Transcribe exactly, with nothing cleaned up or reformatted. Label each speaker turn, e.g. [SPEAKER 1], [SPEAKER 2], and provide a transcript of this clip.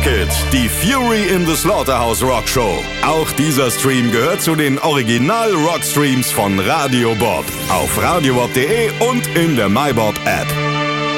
[SPEAKER 1] It, die Fury in the Slaughterhouse Rock Show. Auch dieser Stream gehört zu den Original-Rock-Streams von Radio Bob. Auf radiobob punkt de und in der MyBob App.